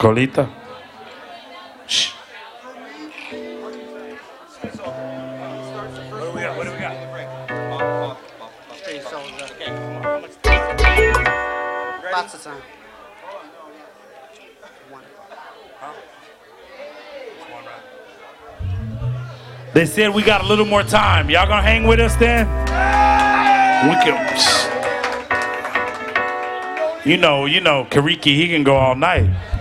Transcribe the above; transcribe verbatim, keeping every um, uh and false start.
Colita. Shh. What do we got? What do we got? Lots of time. They said we got a little more time. Y'all gonna hang with us then? We can. You know, you know, Kariki, he can go all night.